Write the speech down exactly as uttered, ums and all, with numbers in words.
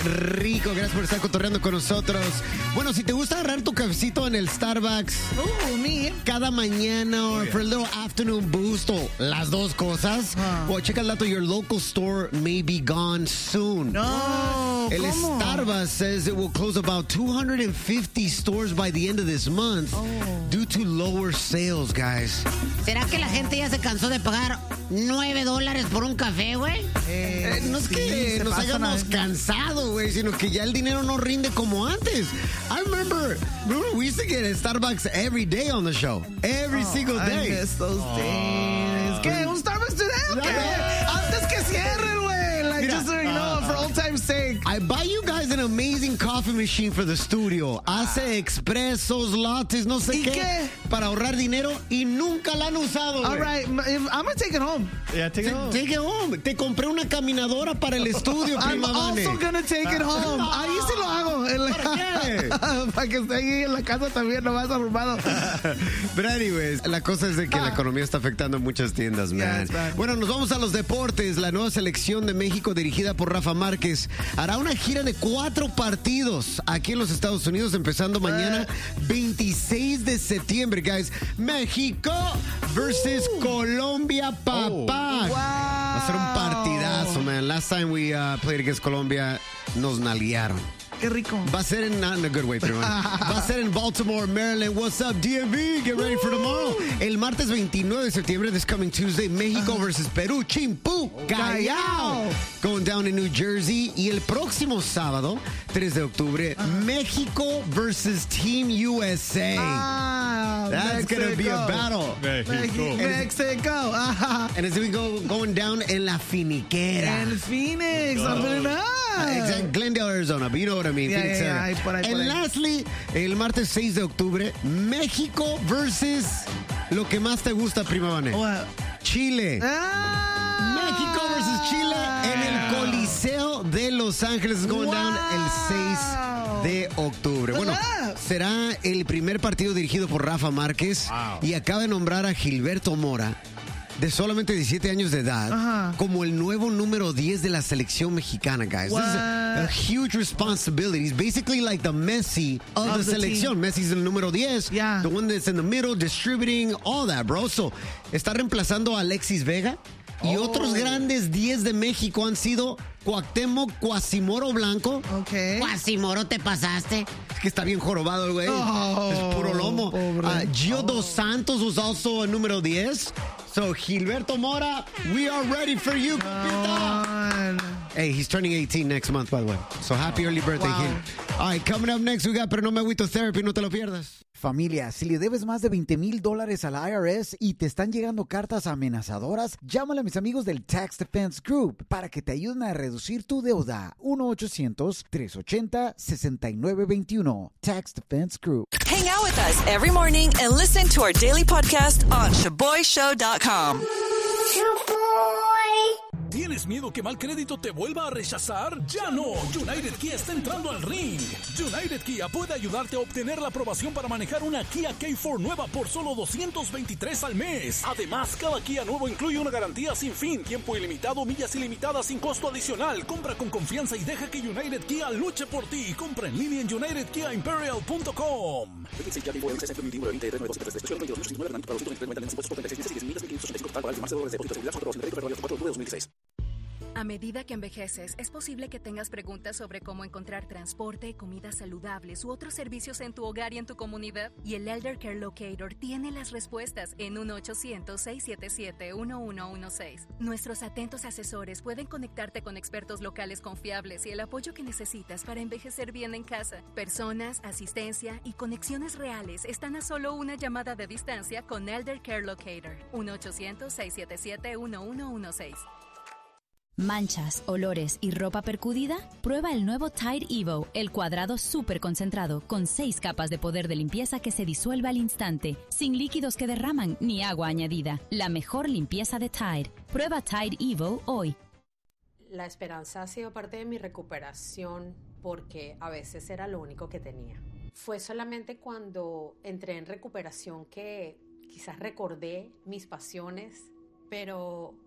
rico. Gracias por estar cotorreando con nosotros. Bueno, si te gusta agarrar tu cafecito en el Starbucks Oh, me. cada mañana o for a little afternoon boost o las dos cosas, Ah. o checa el dato, your local store may be gone soon. No, El ¿cómo? Starbucks says it will close about two hundred fifty stores by the end of this month Oh. due to lower sales, guys. ¿Será que la gente ya se cansó de pagar nueve dólares por un café, güey? Eh, no es sí, que se nos pasan hayamos a- cansado, güey, sino que ya el dinero no rinde como antes. I remember, remember we used to get at Starbucks every day on the show. Every single I day. miss those days. ¿Qué? ¿Un Starbucks today o qué? Yeah. Antes que cierren, güey. Like, Mira. just so you know, for old time's sake. I buy you guys an amazing coffee machine for the studio. Hace expresos, lattes, no sé ¿Y qué, qué? para ahorrar dinero y nunca la han usado, All güey. right, if, I'm gonna take it home. Yeah, take it home. Take it home. Te compré una caminadora para el estudio, I'm prima Vane. also gonna take it home. Ahí sí lo hago. ¿Para qué? Para que esté ahí en la casa también, nomás arrumado. But anyways, la cosa es de que la economía está afectando muchas tiendas, man. Yeah, it's bad. Bueno, nos vamos a los deportes. La nueva selección de México, dirigida por Rafa Márquez, hará una gira de cuatro partidos aquí en los Estados Unidos, empezando mañana, veintiséis de septiembre, guys. México versus Colombia, papá. Va a ser un partidazo, man. Last time we uh, played against Colombia, nos nalguearon. Qué rico. Va a ser en, not in a good way, pero va a ser en Baltimore, Maryland. What's up, D M V? Get ready for tomorrow. El martes veintinueve de septiembre, this coming Tuesday, México versus Perú. Chimpú, Callao. Going down in New Jersey. Y el próximo sábado, tres de octubre, México versus Team U S A. Ah, That's going to be a battle. Mexico. Mexico. Ajá. And it's going to be go, going down en La Finiquera. En Phoenix. Open it up. Exactly. Glendale, Arizona, but you know what I mean. Yeah, Phoenix yeah, yeah, area. ahí por ahí, por And ahí. lastly, el martes seis de octubre, México versus lo que más te gusta, prima Vane. What? Chile. Ah. México versus Chile en el Coliseo de Los Ángeles. Going down el seis de octubre. Bueno, Ah. será el primer partido dirigido por Rafa Márquez y acaba de nombrar a Gilberto Mora, de solamente diecisiete años de edad, Ajá. como el nuevo número diez de la selección mexicana, guys. This is a, a huge responsibility. He's basically like the Messi of, Of the the selección. Messi's el número diez, Yeah. the one that's in the middle, distributing, all that, bro. So, está reemplazando a Alexis Vega. Y Oh. otros grandes diez de México han sido Cuauhtémoc Cuasimoro Blanco. Okay. Cuasimoro, te pasaste. Es que está bien jorobado el güey. Oh, es puro lomo. pobre. Uh, Gio Dos Santos was also a número diez. So, Gilberto Mora, we are ready for you. On. Hey, he's turning eighteen next month, by the way. So, happy early birthday, Wow. Gil. All right, coming up next, we got Pero No Me Agüito Therapy. No te lo pierdas. Familia, si le debes más de veinte mil dólares a la I R S y te están llegando cartas amenazadoras, llámale a mis amigos del Tax Defense Group para que te ayuden a reducir tu deuda. uno ochocientos, trescientos ochenta, sesenta y nueve veintiuno. Tax Defense Group. Hang out with us every morning and listen to our daily podcast on shaboy show dot com. ¿Tienes miedo que mal crédito te vuelva a rechazar? ¡Ya no! United Kia está entrando al ring. United Kia puede ayudarte a obtener la aprobación para manejar una Kia K cuatro nueva por solo doscientos veintitrés al mes. Además, cada Kia nuevo incluye una garantía sin fin, tiempo ilimitado, millas ilimitadas sin costo adicional. Compra con confianza y deja que United Kia luche por ti. Compra en línea en united kia imperial punto com. A medida que envejeces, es posible que tengas preguntas sobre cómo encontrar transporte, comidas saludables u otros servicios en tu hogar y en tu comunidad. Y el Elder Care Locator tiene las respuestas en uno ochocientos, seiscientos setenta y siete, uno uno uno seis. Nuestros atentos asesores pueden conectarte con expertos locales confiables y el apoyo que necesitas para envejecer bien en casa. Personas, asistencia y conexiones reales están a solo una llamada de distancia con Elder Care Locator. uno ochocientos, seiscientos setenta y siete, uno uno uno seis. ¿Manchas, olores y ropa percudida? Prueba el nuevo Tide Evo, el cuadrado súper concentrado con seis capas de poder de limpieza que se disuelve al instante, sin líquidos que derraman ni agua añadida. La mejor limpieza de Tide. Prueba Tide Evo hoy. La esperanza ha sido parte de mi recuperación porque a veces era lo único que tenía. Fue solamente cuando entré en recuperación que quizás recordé mis pasiones, pero